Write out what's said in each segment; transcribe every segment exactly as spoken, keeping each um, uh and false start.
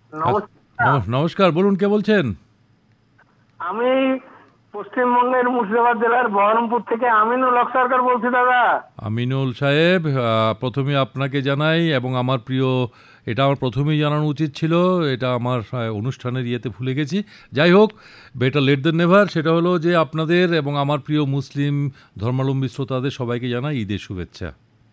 নমস্কার। নমস্কার, বলুন কে বলছেন? আমি পশ্চিমবঙ্গের মুর্শিদাবাদ জেলার বহরমপুর থেকে আমিনুল হক সরকার বলছি দাদা। আমিনুল সাহেব, আহ, প্রথমে আপনাকে জানাই, এবং আমার প্রিয়, এটা আমার প্রথমেই জানানো উচিত ছিল, এটা আমার আহ, অনুষ্ঠানের ইয়েতে ভুলে গেছি। যাই হোক, বেটার লেট দেন নেভার। সেটা হলো যে আপনাদের এবং আমার প্রিয় মুসলিম ধর্মাবলম্বী শ্রোতাদের সবাইকে জানাই ঈদের শুভেচ্ছা।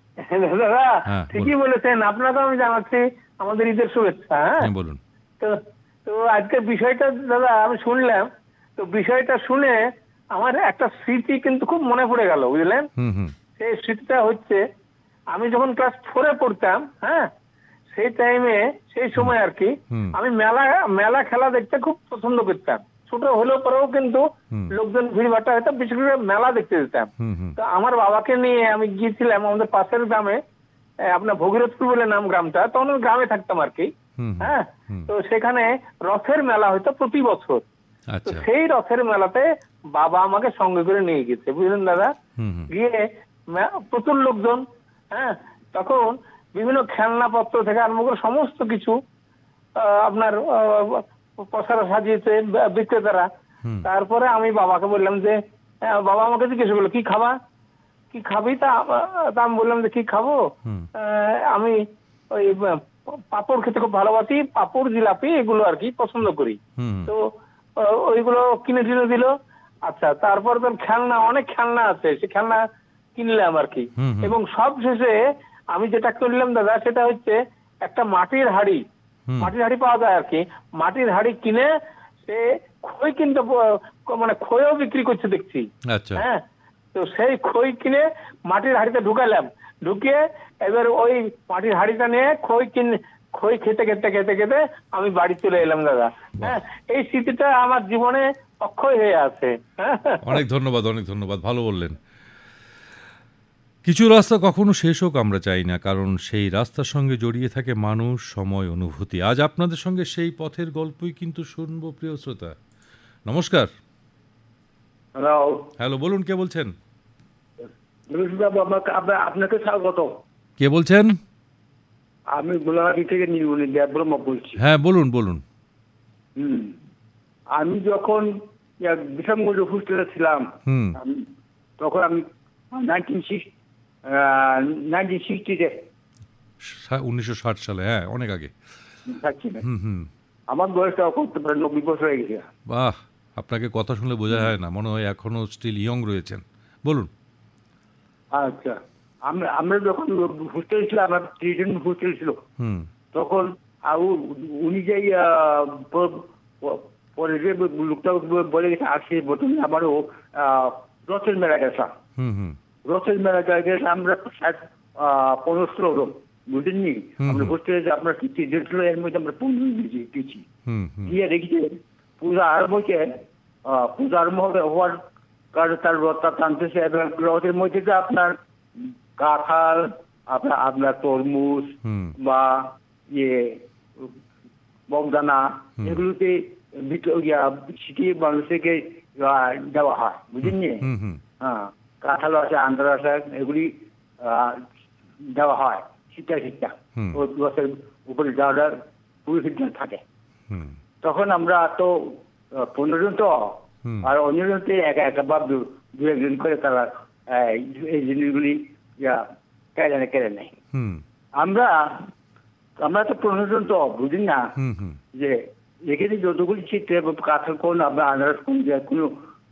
দাদা হ্যাঁ, বলুন। ঠিকই বলেছেন, আপনাকে আমি জানাচ্ছি আমাদের ঈদের শুভেচ্ছা। হ্যাঁ, হ্যাঁ, বলুন। তো তো আজকের বিষয়টা দাদা আমি শুনলাম, তো বিষয়টা শুনে আমার একটা স্মৃতি কিন্তু খুব মনে পড়ে গেল, বুঝলেন। হুম হুম সেই স্মৃতিটা হচ্ছে, আমি যখন ক্লাস ফোরে পড়তাম, হ্যাঁ, সেই টাইমে, সেই সময় আর কি, হুম আমি মেলা মেলা খেলা দেখতে খুব পছন্দ করতাম। ছোট হলেও পরেও কিন্তু হুম লোকজন ভিড় ভাট্টা হতো, বিশেষ করে মেলা দেখতে যেতাম। হুম হুম তো আমার বাবাকে নিয়ে আমি গিয়েছিলাম আমাদের পাশের গ্রামে, আহ, আপনার ভগীরথপুর বলে নাম গ্রামটা, তখন আমি গ্রামে থাকতাম আর কি। হুম হুম হ্যাঁ, হুম তো সেখানে রথের মেলা হতো প্রতি বছর। তো আচ্ছা। সেই রথের মেলাতে বাবা আমাকে সঙ্গে করে নিয়ে গেছে, বুঝলেন দাদা। হুম হুম গিয়ে মে- প্রচুর লোকজন, হ্যাঁ, তখন বিভিন্ন খেলনাপত্র থেকে আরম্ভ করে সমস্ত কিছু আহ, আপনার আহ, পসরা সাজিয়েছে ব- বিক্রেতারা। হুম তারপরে আমি বাবাকে বললাম যে, আহ, বাবা আমাকে জিজ্ঞেস করলো কি খাবা, কি খাবি, তা আহ, তা আমি বললাম যে কি খাবো, হুম আহ, আমি ওই আহ, পাঁপড় খেতে খুব ভালোবাসি, পাঁপড় জিলাপি এগুলো আর কি পছন্দ করি। হুম তো আহ, ওইগুলো কিনে টিনে দিল। আচ্ছা, তারপর তো খেলনা, অনেক খেলনা আছে, সে খেলনা কিনলাম আর কি। হুম হুম এবং সব শেষে আমি যেটা করলাম দাদা, সেটা হচ্ছে একটা মাটির হাঁড়ি, হুম মাটির হাঁড়ি পাওয়া যায় আর কি, মাটির হাঁড়ি কিনে সে খই কিনতে প- মানে খইও বিক্রি করছে দেখছি। আচ্ছা। হ্যাঁ, তো সেই খই কিনে মাটির হাঁড়িতে ঢুকালাম, ঢুকিয়ে এবার ওই মাটির হাঁড়িটা নিয়ে খই কিন খই খেতে খেতে খেতে খেতে আমি বাড়ি চলে এলাম দাদা। বাহ, হ্যাঁ, এই স্মৃতিটা আমার জীবনে অক্ষয় হয়ে আছে। হ্যাঁ, অনেক ধন্যবাদ, অনেক ধন্যবাদ, ভালো বললেন। কিছু রাস্তা কখনো শেষ হোক আমরা চাই না, কারণ সেই রাস্তার সঙ্গে জড়িয়ে থাকে মানুষ, সময়, অনুভূতি। আজ আপনাদের সঙ্গে সেই পথের গল্পই কিন্তু শুনবো, প্রিয় শ্রোতা। নমস্কার। হ্যালো, হ্যালো, বলুন কে বলছেন? বাবু, আপনাকে আপনা- আপনাকে স্বাগত। কে বলছেন? আমি গোলাঘাটি থেকে নীলমণি দেবব্রহ্ম বলছি। হ্যাঁ, বলুন বলুন। হুম, আমি যখন বিশামগঞ্জ হোস্টেলে ছিলাম, হুম আমি- তখন আমি নাইনটিন সিক্স নাইনটিন সিক্সটিতে উনিশশো ষাট সালে, হ্যাঁ, অনেক আগে। থাকছি না। হুম হুম আমার বয়সটা করতে পারে নব্বই বছর হয়ে গেছে। বাহ, আপনাকে কথা শুনলে বোঝা যায় না, মনে হয় এখনো স্টিল ইয়ং রয়েছেন। বলুন। আচ্ছা, আমরা আমরা যখন হোস্টেল ছিলাম, আমার ত্রিজন হোস্টেল ছিল, হুম তখন আর উ- উনি যেই আহ, প- প- পরে যে লোকটা বলে গেছে আসছে প্রথমে আমারও আহ, রথের মেলা গেছিলাম। হুম হুম রথের মেলা গেছে আমরা ষাট পনেরো ষোলো জন, বুঝলেননি। হুম, আমরা হুম। হোস্টেলে যে আপনার কিছু ছিল, এর মধ্যে আমরা পনেরো গেছি। হুম হুম গিয়ে দেখছি পূজা আরম্ভ হয়েছে। আহ, পূজা আরম্ভ হবে হওয়ার কারণে তার রথটা টানতেছে, এবং রথের মধ্যে যে আপনার কাঁঠাল, আপনার আপনার তরমুজ হুম বা ইয়ে বগদানা, হুম। এগুলোতে বিট- ইয়া ছিটিয়ে মানুষকে আহ, দেওয়া হয়, বুঝলেননি। হুম হুম হ্যাঁ, কাঁঠাল আছে, আন্দার আছে, এগুলি আহ, দেওয়া হয় শীতটা শীতটা হুম। ওই রথের উপরে যাওয়াটা পুরো শীতটা থাকে। হুম তখন আমরা তো আহ, পনেরো জন তো, হুম। আর অন্যজনকে একা একা বা দু দু একজন করে তারা আহ, এই জিনিসগুলি ইয়া কেড়ে নেয় কেড়ে নেয়। হুম আমরা আমরা তো পনেরো জন তো, বুঝলি না, হুম হুম যে এখানে যতগুলি চিত্রে কাঁঠাল কোন আপনার আনারস কোন যে কোনো